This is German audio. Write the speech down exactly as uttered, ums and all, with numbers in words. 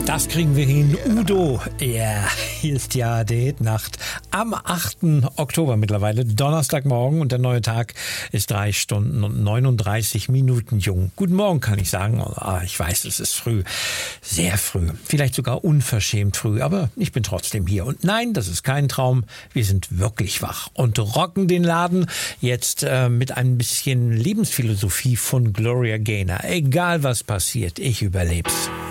Das kriegen wir hin. Udo, ja, hier ist ja die Hitnacht am achten Oktober mittlerweile, Donnerstagmorgen, und der neue Tag ist drei Stunden und neununddreißig Minuten jung. Guten Morgen, kann ich sagen. Ah, ich weiß, es ist früh, sehr früh, vielleicht sogar unverschämt früh, aber ich bin trotzdem hier. Und nein, das ist kein Traum, wir sind wirklich wach und rocken den Laden jetzt äh, mit ein bisschen Lebensphilosophie von Gloria Gaynor. Egal was passiert, ich überleb's.